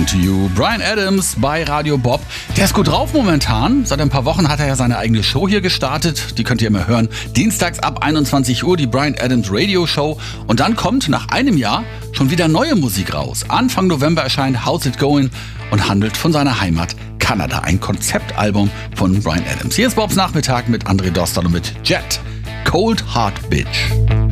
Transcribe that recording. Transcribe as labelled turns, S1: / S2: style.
S1: to You. Bryan Adams bei Radio Bob. Der ist gut drauf momentan. Seit ein paar Wochen hat er ja seine eigene Show hier gestartet. Die könnt ihr immer hören. Dienstags ab 21 Uhr die Bryan Adams Radio Show. Und dann kommt nach einem Jahr schon wieder neue Musik raus. Anfang November erscheint How's It Going und handelt von seiner Heimat Kanada. Ein Konzeptalbum von Bryan Adams. Hier ist Bobs Nachmittag mit André Dostal und mit Jet. Cold Heart Bitch.